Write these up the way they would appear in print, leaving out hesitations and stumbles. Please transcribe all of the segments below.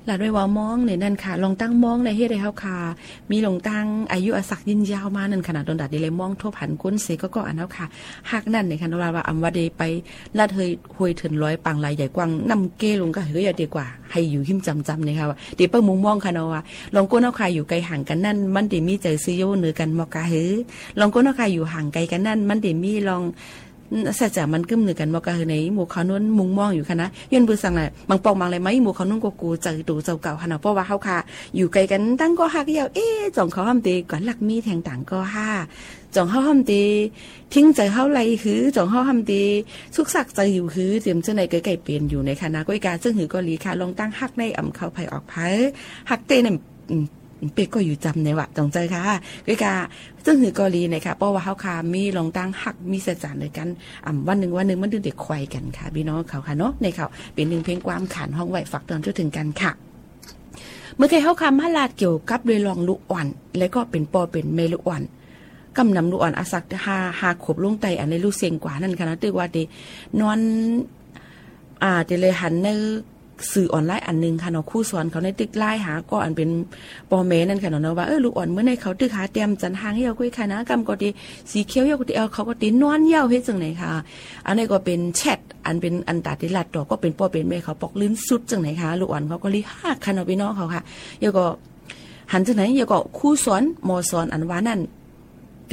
หลาด้วยว่ามองในนั่นค่ะลองตั้งมองในเฮ็ดให้เฮาค่ะมีลงตั้งอายุอาศักยินยาวมานั่นขนาดโดนดัดได้เลยมองทั่วผันก้นเสก็อันเฮาค่ะฮักนั่นในค่ะว่าอำว่าได้ไปลาดเฮยห้วยถึง100ปังลายใหญ่กว้างนำเกลงก็เฮ้ยอย่าดีกว่าให้อยู่หิมจำๆนี่ค่ะว่าเดี๋ยวเปิ้งมุมมองค่ะเนาะว่าลองก้นเฮาค่ะอยู่ไกลห่างกันนั่นมันได้มีใจซื้ออยู่เหนือกันบ่กะหือลองก้นเฮาค่ะอยู่ห่างไกลกันนั่นมันได้มีลองสัจจะมันกึ้มหนึ่งกันบอกกันในหมู่เขานู้นมุงมองอยู่ค่ะนะย้อนบือสั่งเลยบางปองบางเลยไหมหมู่เขานู้นกูเจอตูเจ้าเก่าค่ะนะเพราะว่าเขาค่ะอยู่ไกลกันตั้งก็ฮักยาวจ่องเขาห้ามตีก่อนหลักมีแทงต่างก็ห้าจ่องเขาห้ามตีทิ้งใจเขาไรคือจ่องเขาห้ามตีสุกสักใจอยู่คือเตรียมเจ้าในไก่เปลี่ยนอยู่ในคณะก้อยกาซึ่งหือก็ลีค่ะลองตั้งฮักในอ่ำเขาไผ่ออกไผ่ฮักเต้เนี่ยเป็กก็อยู่จำในวะตรงใจค่ะก้อยกาซึ่งหือกอลีนะคะเพราะว่าเขาค่ะมีลองตั้งหักมีสัจจะในกันวันหนึ่งมันดึงเด็กควายกันค่ะพี่น้องเขาค่ะเนาะในเขาเป็นหนึ่งเพลงความขานห้องไหวฝักตอนช่วยถึงกันค่ะเมื่อเคยเขาคำมาลาดเกี่ยวกับเรือลองลูกอ่อนและก็เป็นปอเป็นเมลูกอ่อนกำนำลูกอ่อนอาศักหาขบลงไตอันในลูกเสียงกว่านั่นค่ะนะตือว่าเดนอนเดเลยหันในสื่อออนไลน์อันนึงค่ะเนาะคู่สอนเขาในตึกไล่หาก็อันเป็นปอเมนั่นค่ะเนาะว่าลูกอ่อนเมื่อในเขาตึกหาเตรียมจันหางเหี่ยวกุ้ยค่ะนะกำก็ดีสีเขียวเหี่ยวก็ดีเขาก็ตีนอนเหี่ยวเฮ็ดจังไหนค่ะอันนี้ก็เป็นแชทอันเป็นอันตาติลัดดอกก็เป็นปอเป็นเมเขาปอกลิ้นสุดจังไหนค่ะลูกอ่อนเขาก็รีหักค่ะเนาะพี่น้องเขาค่ะเหี่ยวก็หันจังไหนเหี่ยวก็คู่สอนมอสอนอันว่านั่นเต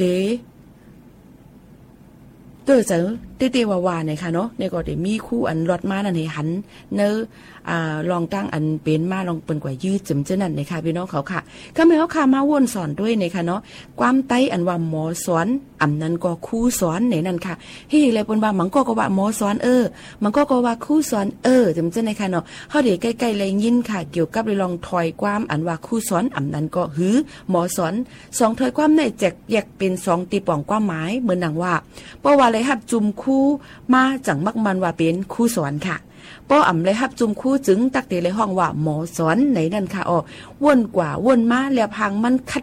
เตอจะเตว่าเนี่ยค่ะเนาะเนี่ยก็ได้มีคู่อันรถมานั่นให้หันเนลองตั้งอันเป็นมาลองเปิ้นกว่ายืดจำเจนั่นนะคะพี่น้องเขาค่ะก็ไม่เขาค่ะมาวนสอนด้วยนะคะเนาะความไต้อันว่าหมอสอนอันนั้นก็คู่สอนในนั่นค่ะเฮ้ยเลยเปิ้นว่ามันก็ว่าหมอสอนมันก็ว่าคู่สอนจำเจนะคะเนาะเฮาได้ใกล้ๆเลยยินค่ะเกี่ยวกับลองถอยความอันว่าคู่สอนอันนั้นก็หือหมอสอน2ถอยความในแจกแยกเป็น2ตีป่องความหมายเหมือนดังว่าเพราะว่าเลยรับจุ่มคู่มาจังมักมันว่าเป็นคู่สอนค่ะป้ออ่ำเลยฮับจุมคู่จึงตักเตเลยห้องว่าหมอสอนไหนนั่นค่ะวนกว่าวนมาแล้วพังมันคัด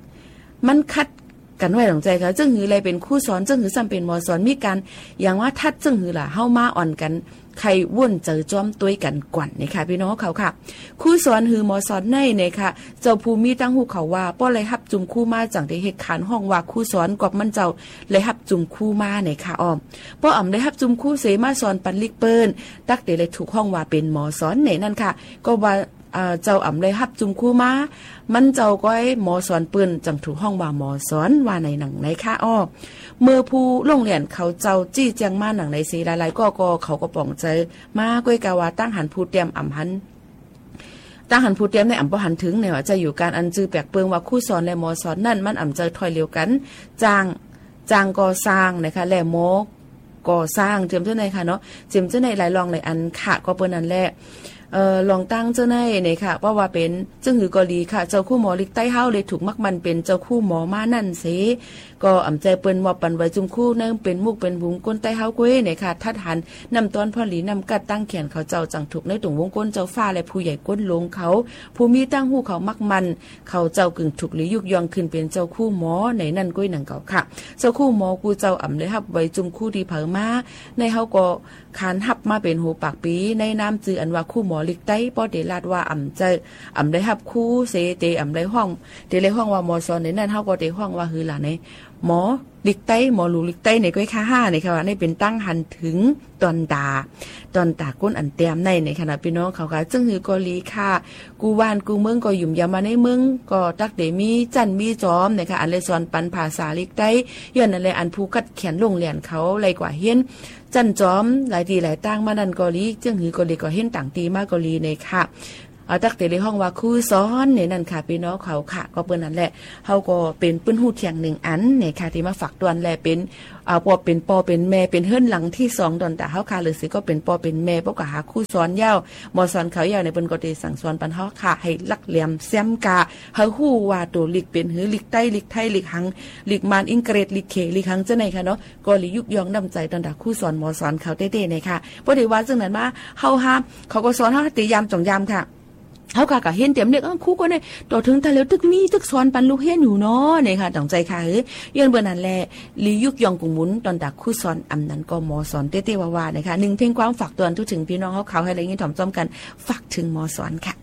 กันไว้หลังใจค่ะจึงหืออะไรเป็นคู่สอนจึงหือซ้ำเป็นหมอสอนมีการอย่างว่าทัดจึงหือล่ะเฮามาอ่อนกันใครว่นเจอจอมตัวกันกวนนี่ค่ะพี่น้องเขาค่ะคู่สอนหือหมอสอนในเนี่ยค่ะเจ้าภูมิตั้งหูเขาว่าป้อเลยฮับจุมคู่มาจังได้เหตุการณ์ห้องว่าคู่สอนกอบมันเจ้าเลยฮับจุมคู่มาเนี่ยค่ะป้ออ่ำเลยฮับจุมคู่เสมาสอนปันลิกเปิ้นตักเตเลยถูกห้องว่าเป็นหมอสอนเนี่ยนั่นค่ะก็ว่าเจ้าอ่ำเลยฮับจุมคู่มามันเจ้าก้อยหมอสอนปืนจังถูกห้องว่าหมอสอนว่าในหนังในค่ะเมื่อผู้โรงเรียนเขาเจ้าจี้แจงมาหนังในสีหลายๆก็เขาก็ป่องใจมาก้อยกาวาตั้งหันผู้เตรียมอ่ำหันตั้งหันผู้เตรียมในอ่ำบ่หันถึงเนี่ยว่าจะอยู่การอันจื้อแปลกเปิงว่าคู่สอนและหมอสอนนั่นมันอ่ำใจถอยเร็วกันจางก่อสร้างนะคะและหมอก่อสร้างเตรียมเจ้าในค่ะเนาะเตรียมเจ้าในหลายรองหลายอันค่ะก็เปิ้นนั่นแหละลองตั้งเจ้าในเนี่ยค่ะว่าเป็นจึงหือกอลีค่ะเจ้าคู่หมอลิกใต้เฮาเลยถูกมักมันเป็นเจ้าคู่หมอมานั่นสิก็อ่ำใจเปิ้นว่าปันไว้จุมคู่นั่นเป็นมุกเป็นหุงก้นใต้เฮาก้วยเนี่ยค่ะทัดหันนำต้นพ่อหลีนำกัดตั้งแขนเขาเจ้าจังถูกในตุ่งวงก้นเจ้าฟ้าและผู้ใหญ่ก้นลงเขาผู้มีตั้งหูเขามักมันเขาเจ้ากึ่งถูกหรือยุกยองขึ้นเป็นเจ้าคู่หมอในนั่นก้วยหนังเก่าค่ะเจ้าคู่หมอกูเจ้าอ่ำเลยฮับไว้จุมคู่ที่เผอมาในเฮาก็คานฮับมาเป็นหูปากปีในน้ำจืออันว่าคู่หมอลิกใต้ป้อเดลาดว่าอ่ำได้ฮับคู่เสเตอ่ำได้ห้องเดเลยห้องว่าหมอสอนในนั่นเฮาก็ได้ห้องว่าฮือล่ะในหมอลิกใต้หมอลูลิกใต้ในก้อยค่า5ในค่ะว่าในเป็นตั้งหันถึงตอนตาก้นอันเตรียมในขณะพี่น้องเขาค่ะจึงหือกอลีค่ะกูว่านกูเมืองก็ยุ่มยามาในเมืองก็ตักเดมีจันมีจอมนะคะอันเลยสอนปันภาษาลิกใต้ย้อนอะไรอันผู้กัดเขียนลงเรียนเขาไรกว่าเฮียนจันจอมหลายทีหลายตั้งมานันกอลีจึงหือกอลีก็เห็นต่างตีมากกอลีในค่ะตักเตเลยห้องว่าคู่ซ้อนเนี่ยนั่นค่ะพี่น้องเขาค่ะก็เปิ้นนั่นแหละเฮาก็เป็นปื้นหูเถียง1อันเนี่ยค่ะที่มาฝากตวนแลเป็นพอเป็นปอเป็นแม่เป็นเฮิรนหลังที่2ดอนแต่เฮาค่ะหรือสิก็เป็นปอเป็นแม่ปก็หาคู่ซ้อนยาวหมอสอนเขายาวในเปิ้นก็ได้สั่งสอนปันเฮาค่ะให้ลักเหลี่ยมแซมกาเฮาฮู้ว่าตัวลิกเป็นหือลิกใต้ลิกไทยลิกหังลิกมานอังกฤษลิกเขลิกหังจังได๋ค่ะเนาะก็ลิยุกยองนำใจตอนดาคู่สอนหมอสอนเขาเต้ๆเนี่ยค่ะบ่ได้ว่าจังนั้นมาเฮาห้ามเขาก็สอนเฮาติยามจ่องยามค่ะเขาก็เห็นเต็มเด็กคู่ก็เนี่ยต่อถึงทะเลตึกมีตึกสอนปันลูกเฮียนอยู่เนาะเนี่ยค่ะต้องใจค่ะย้อนเบอร์นั้นแหละลียุกยองกุงมุนตอนดักคู่สอนอำนั้นก็หมอสอนเต้ๆว่าๆนะคะ1เพลงความฝากเตือนทุกถึงพี่น้องเขาให้อะไรงี้ถ่อมจ้อมกันฝากถึงหมอสอนค่ะ